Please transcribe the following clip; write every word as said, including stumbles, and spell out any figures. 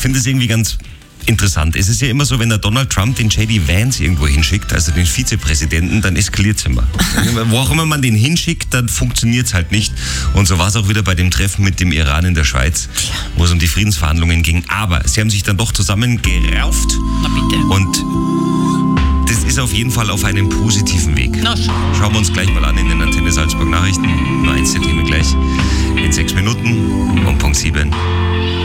finde es irgendwie ganz interessant. Es ist ja immer so, wenn der Donald Trump den J D Vance irgendwo hinschickt, also den Vizepräsidenten, dann eskaliert es immer. Wo auch immer man den hinschickt, dann funktioniert es halt nicht. Und so war es auch wieder bei dem Treffen mit dem Iran in der Schweiz, wo es um die Friedensverhandlungen ging. Aber sie haben sich dann doch zusammengerauft. Na bitte. Und das ist auf jeden Fall auf einem positiven Weg. Na schon. Schauen wir uns gleich mal an in den Antenne Salzburg Nachrichten. Nur eins der Themen gleich in sechs Minuten um Punkt sieben.